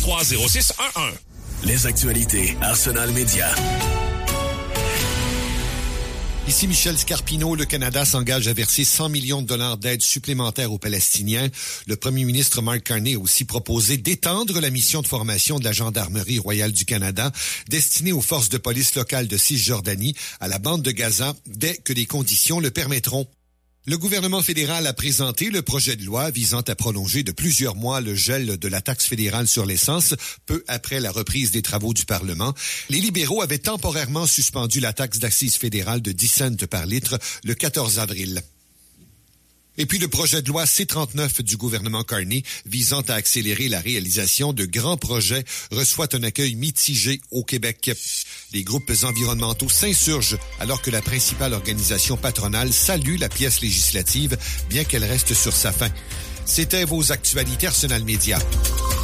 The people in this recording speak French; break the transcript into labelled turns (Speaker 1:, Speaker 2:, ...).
Speaker 1: 603-0611.
Speaker 2: Les actualités Arsenal Média.
Speaker 3: Ici Michel Scarpino. Le Canada s'engage à verser 100 millions de dollars d'aide supplémentaire aux Palestiniens. Le premier ministre Mark Carney a aussi proposé d'étendre la mission de formation de la Gendarmerie royale du Canada destinée aux forces de police locales de Cisjordanie à la bande de Gaza dès que les conditions le permettront. Le gouvernement fédéral a présenté le projet de loi visant à prolonger de plusieurs mois le gel de la taxe fédérale sur l'essence, peu après la reprise des travaux du Parlement. Les libéraux avaient temporairement suspendu la taxe d'accise fédérale de 10 cents par litre le 14 avril. Et puis le projet de loi C-39 du gouvernement Carney visant à accélérer la réalisation de grands projets reçoit un accueil mitigé au Québec. Les groupes environnementaux s'insurgent alors que la principale organisation patronale salue la pièce législative, bien qu'elle reste sur sa fin. C'était vos actualités Arsenal Média.